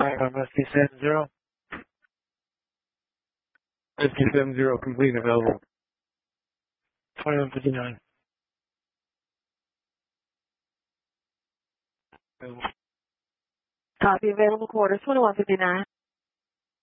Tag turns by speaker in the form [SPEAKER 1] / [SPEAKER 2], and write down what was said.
[SPEAKER 1] ST70. ST70 complete and available. 2159.
[SPEAKER 2] Copy available quarters 2159.